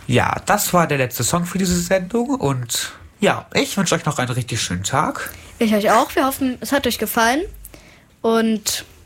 Ja, das war der letzte Song für diese Sendung und ja, ich wünsche euch noch einen richtig schönen Tag. Ich euch auch. Wir hoffen, es hat euch gefallen und